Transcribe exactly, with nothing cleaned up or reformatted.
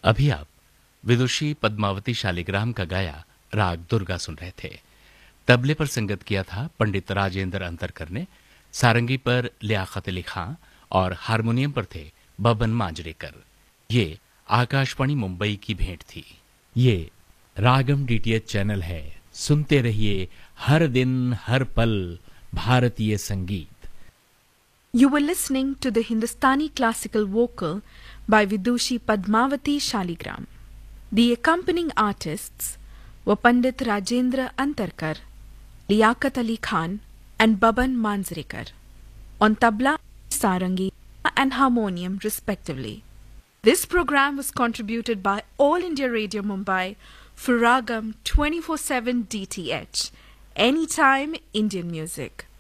अभी आप विदुषी पद्मावती शालिग्राम का गाया राग दुर्गा सुन रहे थे। तबले पर संगत किया था पंडित राजेंद्र अंतरकर ने, सारंगी पर लियाकत अली खां और हारमोनियम पर थे बबन मांजरेकर। ये आकाशवाणी मुंबई की भेंट थी। ये रागम डीटीएच चैनल है, सुनते रहिए हर दिन हर पल भारतीय संगीत। You were listening to the Hindustani classical vocal by Vidushi Padmavati Shaligram. The accompanying artists were Pandit Rajendra Antarkar, Liaquat Ali Khan and Baban Manjrekar, on tabla, sarangi and harmonium respectively. This program was contributed by All India Radio Mumbai for Ragam twenty-four seven D T H, Anytime Indian Music.